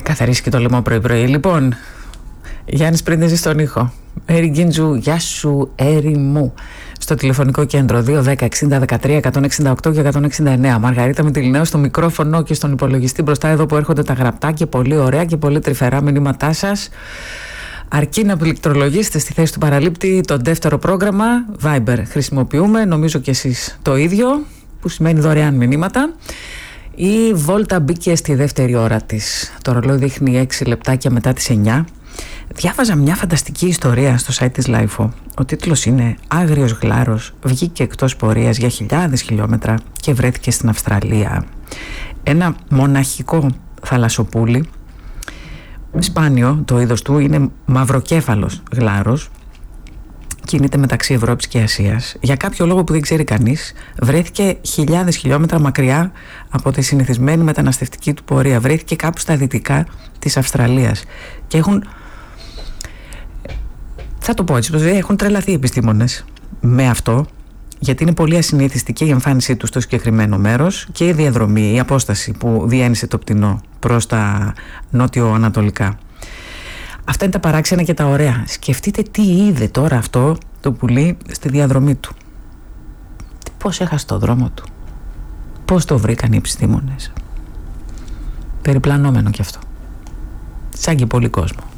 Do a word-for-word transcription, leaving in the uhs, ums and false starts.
Καθαρίσει και το λαιμό πρωί-πρωί. Λοιπόν, Γιάννης Πρίντεζης στον ήχο. Έρη Γκίντζου, γεια σου, Έρη μου. Στο τηλεφωνικό κέντρο δύο δέκα εξήντα δεκατρία εκατόν εξήντα οκτώ και εκατόν εξήντα εννέα. Μαργαρίτα Μητυλινέου στο μικρόφωνο και στον υπολογιστή μπροστά, εδώ που έρχονται τα γραπτά και πολύ ωραία και πολύ τρυφερά μηνύματά σας. Αρκεί να πληκτρολογήσετε στη θέση του παραλήπτη το δεύτερο πρόγραμμα Viber χρησιμοποιούμε, νομίζω και εσείς το ίδιο, που σημαίνει δωρεάν μηνύματα. Η Βόλτα μπήκε στη δεύτερη ώρα της. Το ρολόι δείχνει έξι λεπτάκια μετά τις εννιά. Διάβαζα μια φανταστική ιστορία στο site της Λάιφο. Ο τίτλος είναι «Άγριος γλάρος βγήκε εκτός πορείας για χιλιάδες χιλιόμετρα και βρέθηκε στην Αυστραλία». Ένα μοναχικό θαλασσοπούλι, σπάνιο το είδος του, είναι μαυροκέφαλος γλάρος, κινείται μεταξύ Ευρώπης και Ασίας. Για κάποιο λόγο που δεν ξέρει κανείς, βρέθηκε χιλιάδες χιλιόμετρα μακριά από τη συνηθισμένη μεταναστευτική του πορεία. Βρέθηκε κάπου στα δυτικά της Αυστραλίας και έχουν, θα το πω έτσι, έχουν τρελαθεί οι επιστήμονες με αυτό, γιατί είναι πολύ ασυνήθιστη και η εμφάνισή του στο συγκεκριμένο μέρος και η διαδρομή, η απόσταση που διένυσε το πτηνό προς τα νότιο-ανατολικά. Αυτά είναι τα παράξενα και τα ωραία. Σκεφτείτε τι είδε τώρα αυτό το πουλί στη διαδρομή του. Πώς έχασε το δρόμο του. Πώς το βρήκαν οι επιστήμονες. Περιπλανόμενο κι αυτό. Σαν και πολύ κόσμο.